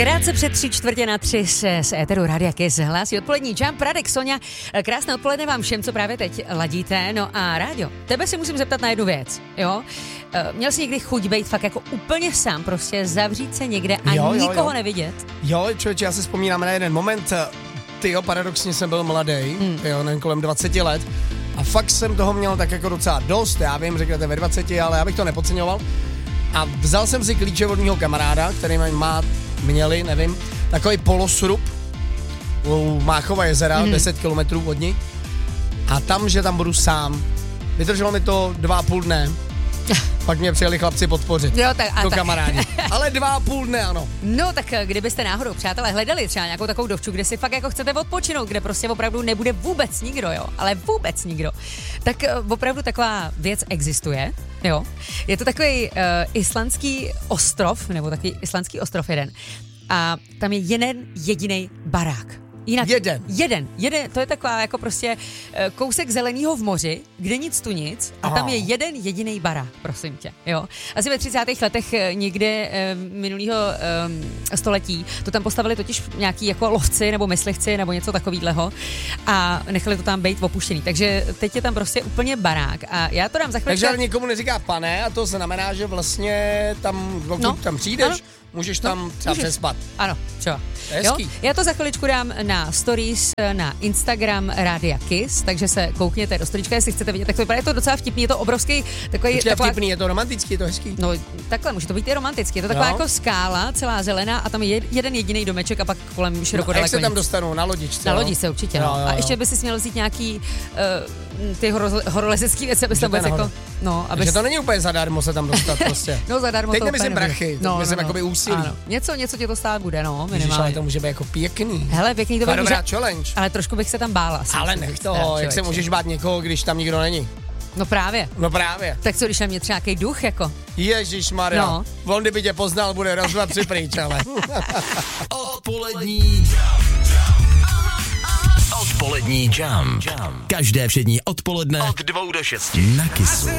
Krátce před 3:45 se z éteru Rádia Kiss hlásí odpolední Jump, Radek, Sonja. Krásné odpoledne vám všem, co právě teď ladíte. No a Ráďo, tebe si musím zeptat na jednu věc, jo? Měl jsi někdy chuť být fakt jako úplně sám, prostě zavřít se někde a nikoho nevidět? Jo, člověče, já si vzpomínám na jeden moment, paradoxně jsem byl mladý, nevím, kolem 20 let a fakt jsem toho měl tak jako docela dost, já vím, řeknete ve 20, ale já bych to nepodceňoval. A vzal jsem si klíče od mýho kamaráda, který měli, nevím, takový polosrub u Máchova jezera, 10 kilometrů od ní. A tam, že tam budu sám. Vydrželo mi to 2,5 dne. Pak mě přijeli chlapci podpořit. Jo, kamarádi. Ale 2,5 dne, ano. No tak kdybyste náhodou, přátelé, hledali třeba nějakou takovou dovču, kde si fakt jako chcete odpočinout, kde prostě opravdu nebude vůbec nikdo, jo, ale vůbec nikdo, tak opravdu taková věc existuje, jo. Je to takový islandský ostrov, nebo takový islandský ostrov jeden. A tam je jeden jediný barák. Jinak, jeden, to je taková jako prostě kousek zeleného v moři, kde nic tu nic a tam je jeden jediný barák, prosím tě, jo. Asi ve 30. letech někde minulého století to tam postavili totiž nějaký jako lovci nebo myslivci nebo něco takového a nechali to tam být opuštěný, takže teď je tam prostě úplně barák a já to dám za chvíli. Takže ale nikomu neříká pane a to znamená, že vlastně tam, tam přijdeš, ano. Můžeš tam třeba přespat. Ano, čo? Jo? Já to za chviličku dám na stories, na Instagram Rádia Kiss, takže se koukněte do storíčka, jestli chcete vidět, tak to vypadá, je to docela vtipný, je to obrovský takový... Vtipný, je to romantický, je to hezký. No takhle, může to být i romantický, je to taková jako skála, celá zelená a tam je jeden jediný domeček a pak kolem široko daleko. Jak se tam dostanou? Na lodičce? Na lodi se určitě, no. A ještě by si měl vzít nějaký ty horolezecký věci, abys tam vůbec jako... No, takže to není úplně zadarmo se tam dostat prostě. No zadarmo. Teď nemyslím prachy, myslím jakoby úsilí. Ano. Něco tě to stát bude, no, minimálně. Ježiš, ale to může být jako pěkný. Hele, pěkný to bude. Dobrá challenge. Ale trošku bych se tam bála. Ale nech toho, jak se můžeš bát někoho, když tam nikdo není. No právě. Tak co, když na mě třeba nějaký duch, jako? Ježišmarja. No. On, kdyby tě poznal, bude raz, dva, tři pryč, ale. Odpolední Jump. Každé všední odpoledne od 2 do 6 na Kissu.